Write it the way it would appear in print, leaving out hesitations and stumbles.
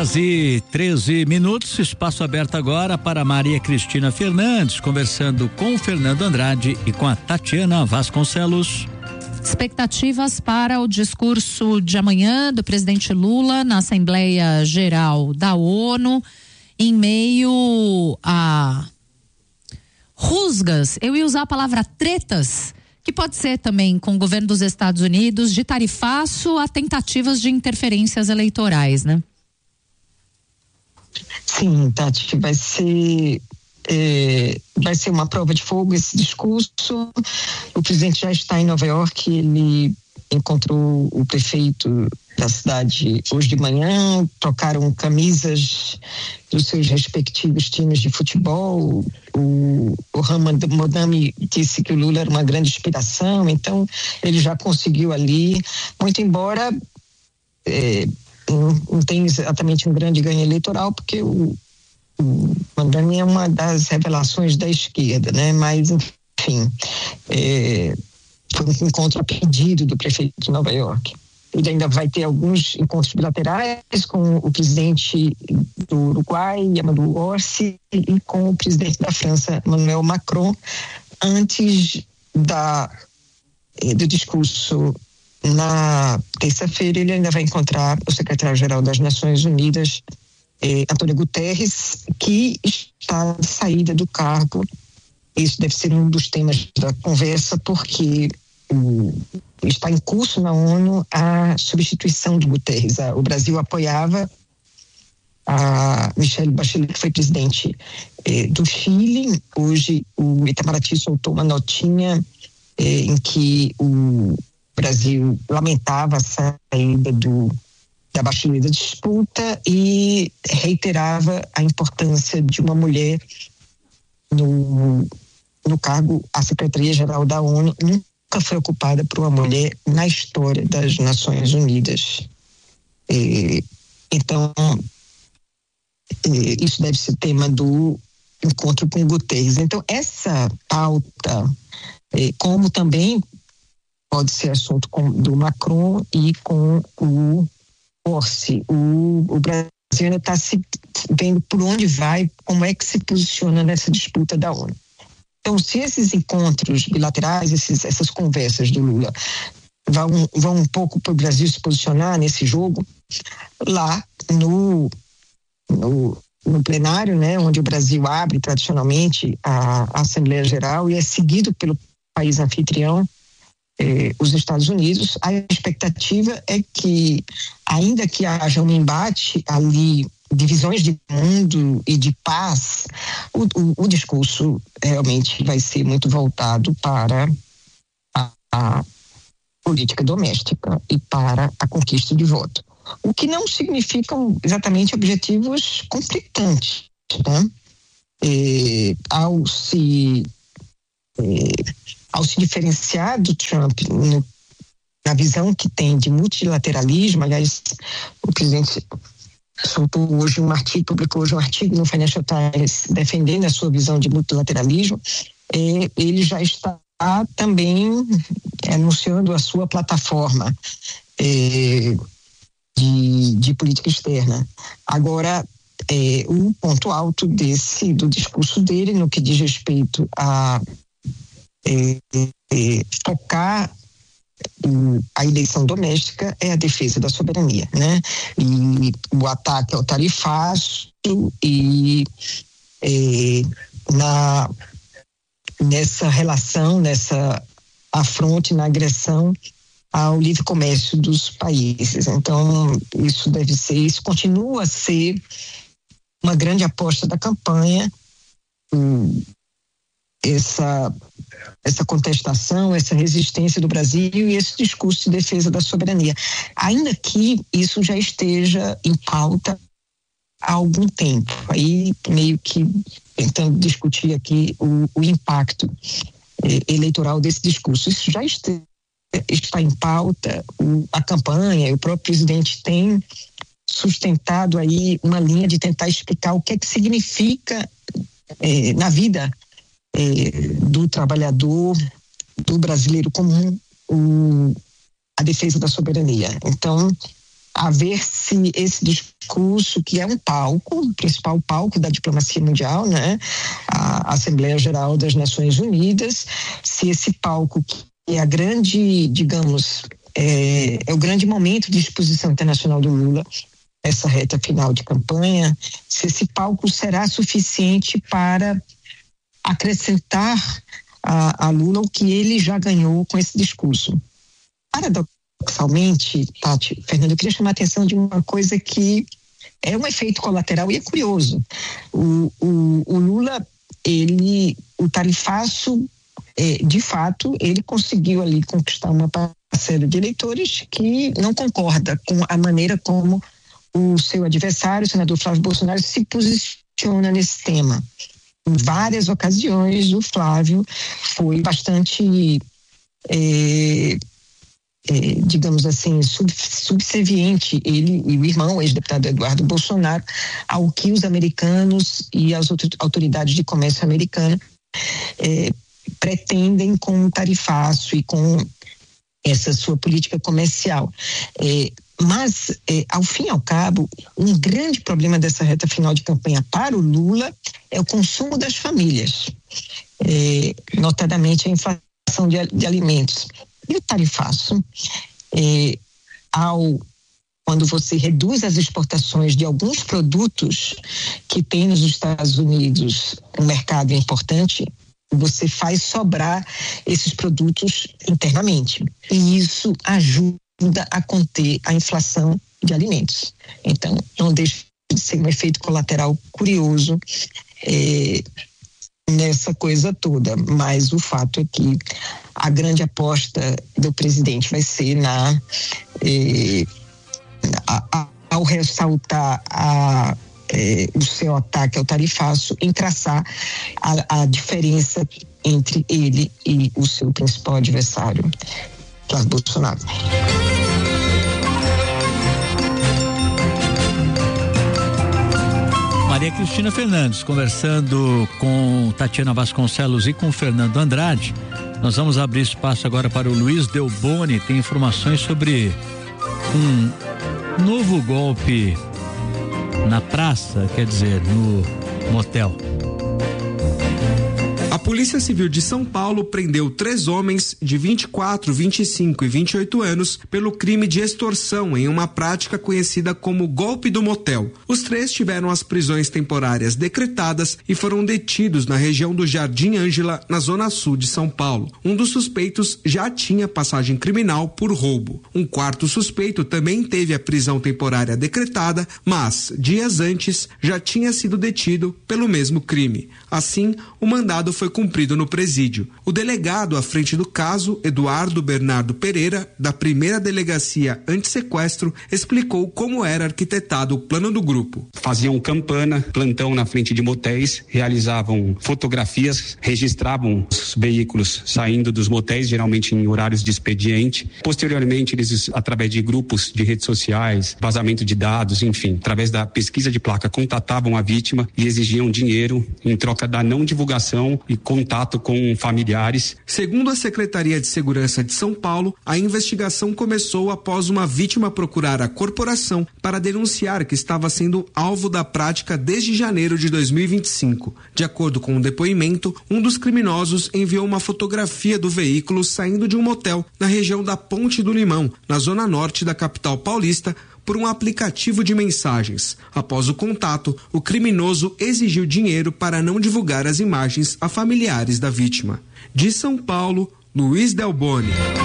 8h13, espaço aberto agora para Maria Cristina Fernandes, conversando com o Fernando Andrade e com a Tatiana Vasconcelos. Expectativas para o discurso de amanhã do presidente Lula na Assembleia Geral da ONU, em meio a rusgas, eu ia usar a palavra tretas, que pode ser também com o governo dos Estados Unidos, de tarifaço a tentativas de interferências eleitorais, né? Sim, Tati, vai ser uma prova de fogo esse discurso. O presidente já está em Nova York, ele encontrou o prefeito da cidade hoje de manhã, trocaram camisas dos seus respectivos times de futebol. O Hamad Modami disse que o Lula era uma grande inspiração, então ele já conseguiu ali, muito embora não tenha exatamente um grande ganho eleitoral, porque o Modami é uma das revelações da esquerda, né? Mas, enfim, foi um encontro a pedido do prefeito de Nova York. Ele ainda vai ter alguns encontros bilaterais com o presidente do Uruguai, Yamandu Orsi, e com o presidente da França, Emmanuel Macron, antes do discurso. Na terça-feira, ele ainda vai encontrar o secretário-geral das Nações Unidas, Antônio Guterres, que está de saída do cargo. Isso deve ser um dos temas da conversa, porque está em curso na ONU a substituição de Guterres. O Brasil apoiava a Michelle Bachelet, que foi presidente do Chile. Hoje o Itamaraty soltou uma notinha em que o Brasil lamentava a saída da Bachelet da disputa e reiterava a importância de uma mulher no cargo. A Secretaria-Geral da ONU nunca foi ocupada por uma mulher na história das Nações Unidas. Então, isso deve ser tema do encontro com Guterres. Então, essa pauta, como também pode ser assunto do Macron e com o Orsi. O Brasil ainda está se vendo por onde vai, como é que se posiciona nessa disputa da ONU. Então, se esses encontros bilaterais, essas conversas do Lula vão um pouco para o Brasil se posicionar nesse jogo, lá no plenário, né, onde o Brasil abre tradicionalmente a Assembleia Geral e é seguido pelo país anfitrião, os Estados Unidos, a expectativa é que, ainda que haja um embate ali, divisões de mundo e de paz, o discurso realmente vai ser muito voltado para a política doméstica e para a conquista de voto. O que não significam exatamente objetivos conflitantes, né? Ao se diferenciar do Trump na visão que tem de multilateralismo, aliás, o presidente soltou hoje publicou hoje um artigo no Financial Times defendendo a sua visão de multilateralismo, ele já está também anunciando a sua plataforma de política externa. Agora, o ponto alto do discurso dele, no que diz respeito a focar a eleição doméstica, é a defesa da soberania, né? E o ataque ao tarifaço e nessa relação, nessa afronte, na agressão ao livre comércio dos países. Então, isso continua a ser uma grande aposta da campanha, essa contestação, essa resistência do Brasil e esse discurso de defesa da soberania. Ainda que isso já esteja em pauta há algum tempo, aí meio que tentando discutir aqui o impacto eleitoral desse discurso. Isso já está em pauta, a campanha, o próprio presidente tem sustentado aí uma linha de tentar explicar o que é que significa na vida do trabalhador, do brasileiro comum, a defesa da soberania. Então, a ver se esse discurso, que é um palco, o principal palco da diplomacia mundial, né, a Assembleia Geral das Nações Unidas, se esse palco, que é a grande, digamos, é o grande momento de exposição internacional do Lula, essa reta final de campanha, se esse palco será suficiente para acrescentar a Lula o que ele já ganhou com esse discurso. Paradoxalmente, Tati, Fernando, eu queria chamar a atenção de uma coisa que é um efeito colateral e é curioso. O Lula, o tarifaço, de fato, ele conseguiu ali conquistar uma parcela de eleitores que não concorda com a maneira como o seu adversário, o senador Flávio Bolsonaro, se posiciona nesse tema. Em várias ocasiões, o Flávio foi bastante, digamos assim, subserviente, ele e o irmão, o ex-deputado Eduardo Bolsonaro, ao que os americanos e as autoridades de comércio americano pretendem com o tarifaço e com essa sua política comercial. Mas, ao fim e ao cabo, um grande problema dessa reta final de campanha para o Lula é o consumo das famílias, notadamente a inflação de alimentos. E o tarifaço, quando você reduz as exportações de alguns produtos que tem nos Estados Unidos um mercado importante, você faz sobrar esses produtos internamente. E isso ajuda a conter a inflação de alimentos. Então, não deixa de ser um efeito colateral curioso nessa coisa toda. Mas o fato é que a grande aposta do presidente vai ser ao ressaltar o seu ataque ao tarifaço, em traçar a diferença entre ele e o seu principal adversário, Flávio Bolsonaro. Maria Cristina Fernandes, conversando com Tatiana Vasconcelos e com Fernando Andrade. Nós vamos abrir espaço agora para o Luiz Delboni, tem informações sobre um novo golpe na praça, quer dizer, no motel. A Polícia Civil de São Paulo prendeu 3 homens de 24, 25 e 28 anos pelo crime de extorsão em uma prática conhecida como golpe do motel. Os 3 tiveram as prisões temporárias decretadas e foram detidos na região do Jardim Ângela, na zona sul de São Paulo. Um dos suspeitos já tinha passagem criminal por roubo. Um quarto suspeito também teve a prisão temporária decretada, mas, dias antes, já tinha sido detido pelo mesmo crime. Assim, o mandado foi cumprido no presídio. O delegado à frente do caso, Eduardo Bernardo Pereira, da primeira delegacia antissequestro, explicou como era arquitetado o plano do grupo. Faziam campana, plantão na frente de motéis, realizavam fotografias, registravam os veículos saindo dos motéis, geralmente em horários de expediente. Posteriormente, eles, através de grupos de redes sociais, vazamento de dados, enfim, através da pesquisa de placa, contatavam a vítima e exigiam dinheiro em troca da não divulgação e contato com familiares. Segundo a Secretaria de Segurança de São Paulo, a investigação começou após uma vítima procurar a corporação para denunciar que estava sendo alvo da prática desde janeiro de 2025. De acordo com o depoimento, um dos criminosos enviou uma fotografia do veículo saindo de um motel na região da Ponte do Limão, na zona norte da capital paulista, por um aplicativo de mensagens. Após o contato, o criminoso exigiu dinheiro para não divulgar as imagens a familiares da vítima. De São Paulo, Luiz Delboni.